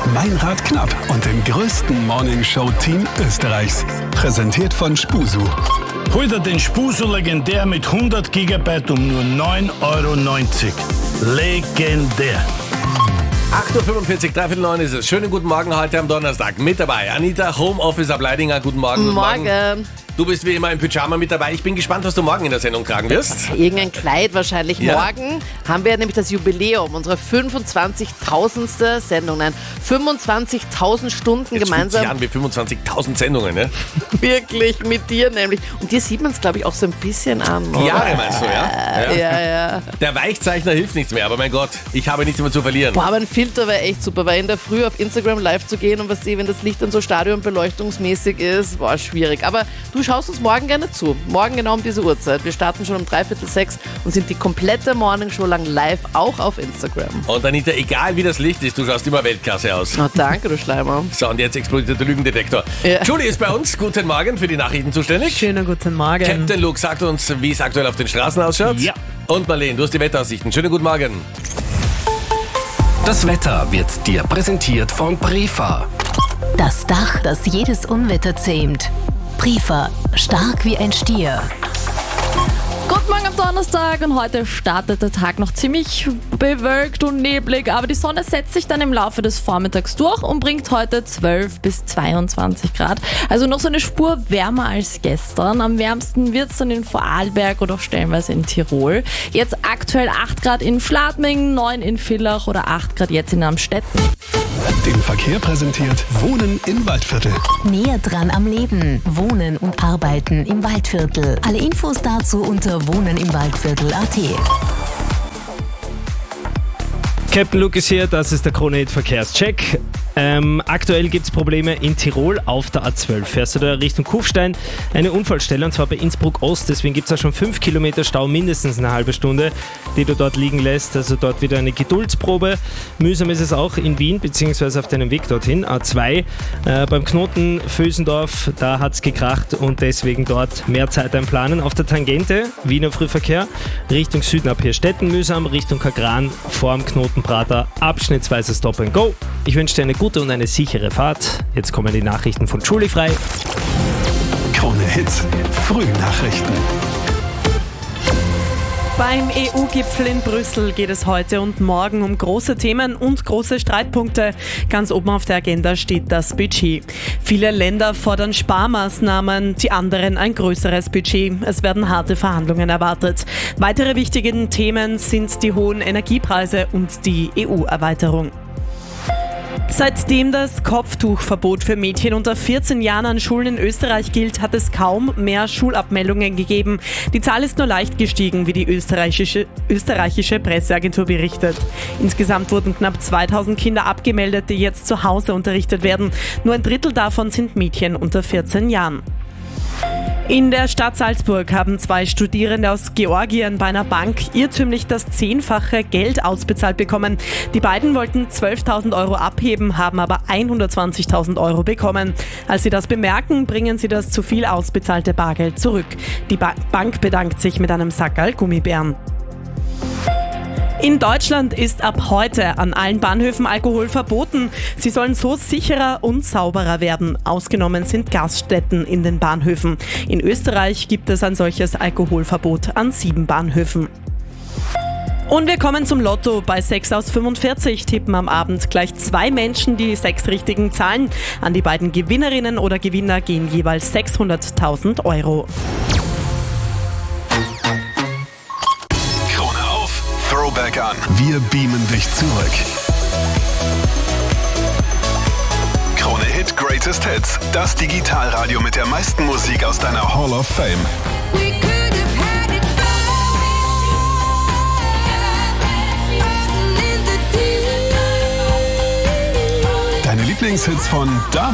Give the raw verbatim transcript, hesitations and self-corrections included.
Meinrad Knapp und dem größten Morningshow-Team Österreichs. Präsentiert von Spusu. Hol dir den Spusu Legendär mit hundert Gigabyte um nur neun Euro neunzig. Legendär. acht Uhr fünfundvierzig, dreiviertel neun ist es. Schönen guten Morgen heute am Donnerstag. Mit dabei Anita, Homeoffice ab Leidinger. Guten Morgen. Guten Morgen. Morgen. Du bist wie immer im Pyjama mit dabei. Ich bin gespannt, was du morgen in der Sendung tragen wirst. Irgendein Kleid wahrscheinlich. Ja. Morgen haben wir nämlich das Jubiläum, unsere fünfundzwanzigtausendste Sendung. Nein, fünfundzwanzigtausend Stunden Jetzt gemeinsam. fühlt sich an wie fünfundzwanzigtausend Sendungen, ne? Wirklich mit dir nämlich. Und dir sieht man es, glaube ich, auch so ein bisschen an. Oder? Jahre meinst du, ja? Ja, ja. Der Weichzeichner hilft nichts mehr, aber mein Gott, ich habe nichts mehr zu verlieren. Boah, aber ein Filter wäre echt super, weil in der Früh auf Instagram live zu gehen und was sehe, wenn das Licht dann so stadionbeleuchtungsmäßig ist, war schwierig. Aber du schaust uns morgen gerne zu. Morgen genau um diese Uhrzeit. Wir starten schon um dreiviertel sechs und sind die komplette Morningshow lang live, auch auf Instagram. Und Anita, egal wie das Licht ist, du schaust immer Weltklasse aus. Oh, danke, du Schleimer. So, und jetzt explodiert der Lügendetektor. Ja. Julie ist bei uns. Guten Morgen, für die Nachrichten zuständig. Schönen guten Morgen. Captain Luke sagt uns, wie es aktuell auf den Straßen ausschaut. Ja. Und Marlene, du hast die Wetteraussichten. Schönen guten Morgen. Das Wetter wird dir präsentiert von Brifa. Das Dach, das jedes Unwetter zähmt. Brifa, stark wie ein Stier. Guten Morgen am Donnerstag und heute startet der Tag noch ziemlich bewölkt und neblig, aber die Sonne setzt sich dann im Laufe des Vormittags durch und bringt heute zwölf bis zweiundzwanzig Grad. Also noch so eine Spur wärmer als gestern. Am wärmsten wird es dann in Vorarlberg oder auch stellenweise in Tirol. Jetzt aktuell acht Grad in Schladming, neun in Villach oder acht Grad jetzt in Amstetten. Den Verkehr präsentiert Wohnen im Waldviertel. Näher dran am Leben. Wohnen und arbeiten im Waldviertel. Alle Infos dazu unter wohnen im Waldviertel punkt at. Captain Luke ist hier, das ist der Krone-Hit Verkehrscheck. Ähm, aktuell gibt es Probleme in Tirol auf der A zwölf. Fährst du da Richtung Kufstein, eine Unfallstelle, und zwar bei Innsbruck Ost. Deswegen gibt es da schon fünf Kilometer Stau, mindestens eine halbe Stunde, die du dort liegen lässt. Also dort wieder eine Geduldsprobe. Mühsam ist es auch in Wien, beziehungsweise auf deinem Weg dorthin. A zwei äh, beim Knoten Vösendorf, da hat es gekracht und deswegen dort mehr Zeit einplanen. Auf der Tangente, Wiener Frühverkehr, Richtung Süden ab Hirstetten mühsam, Richtung Kagran, vorm Knoten Prater, abschnittsweise Stop and Go. Ich wünsche dir eine gute und eine sichere Fahrt. Jetzt kommen die Nachrichten von Julie frei. Krone Hits, Frühnachrichten. Beim E U-Gipfel in Brüssel geht es heute und morgen um große Themen und große Streitpunkte. Ganz oben auf der Agenda steht das Budget. Viele Länder fordern Sparmaßnahmen, die anderen ein größeres Budget. Es werden harte Verhandlungen erwartet. Weitere wichtige Themen sind die hohen Energiepreise und die E U-Erweiterung. Seitdem das Kopftuchverbot für Mädchen unter vierzehn Jahren an Schulen in Österreich gilt, hat es kaum mehr Schulabmeldungen gegeben. Die Zahl ist nur leicht gestiegen, wie die österreichische, österreichische Presseagentur berichtet. Insgesamt wurden knapp zweitausend Kinder abgemeldet, die jetzt zu Hause unterrichtet werden. Nur ein Drittel davon sind Mädchen unter vierzehn Jahren. In der Stadt Salzburg haben zwei Studierende aus Georgien bei einer Bank irrtümlich das zehnfache Geld ausbezahlt bekommen. Die beiden wollten zwölftausend Euro abheben, haben aber hundertzwanzigtausend Euro bekommen. Als sie das bemerken, bringen sie das zu viel ausbezahlte Bargeld zurück. Die ba- Bank bedankt sich mit einem Sackerl Gummibären. In Deutschland ist ab heute an allen Bahnhöfen Alkohol verboten. Sie sollen so sicherer und sauberer werden. Ausgenommen sind Gaststätten in den Bahnhöfen. In Österreich gibt es ein solches Alkoholverbot an sieben Bahnhöfen. Und wir kommen zum Lotto. Bei sechs aus fünfundvierzig tippen am Abend gleich zwei Menschen die sechs richtigen Zahlen. An die beiden Gewinnerinnen oder Gewinner gehen jeweils sechshunderttausend Euro. Throwback an. Wir beamen dich zurück. Krone Hit Greatest Hits. Das Digitalradio mit der meisten Musik aus deiner Hall of Fame. Deine Lieblingshits von damals.